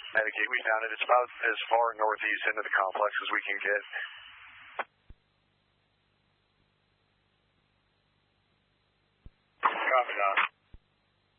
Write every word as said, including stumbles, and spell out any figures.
Medicaid. We found it. It's about as far northeast into the complex as we can get.